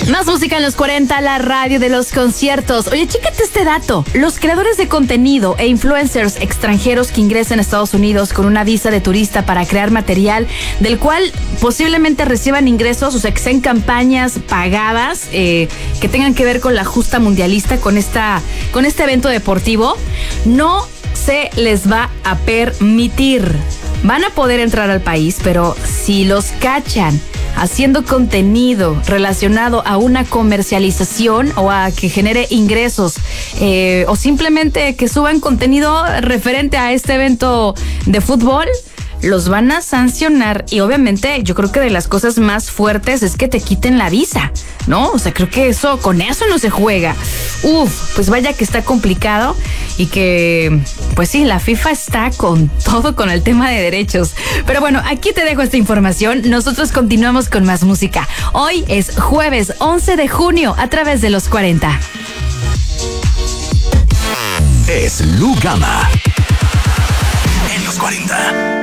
Más música en los 40, la radio de los conciertos. Oye, chécate este dato. Los creadores de contenido e influencers extranjeros que ingresen a Estados Unidos con una visa de turista para crear material del cual posiblemente reciban ingresos, o sea, que sean campañas pagadas que tengan que ver con la justa mundialista, con este evento deportivo, no se les va a permitir. Van a poder entrar al país, pero si los cachan haciendo contenido relacionado a una comercialización o a que genere ingresos o simplemente que suban contenido referente a este evento de fútbol, los van a sancionar. Y obviamente yo creo que de las cosas más fuertes es que te quiten la visa, ¿no? O sea, creo que con eso no se juega. Pues vaya que está complicado y que, pues sí, la FIFA está con todo con el tema de derechos. Pero bueno, aquí te dejo esta información. Nosotros continuamos con más música. Hoy es jueves 11 de junio a través de los 40. Es Lu Gama en los 40.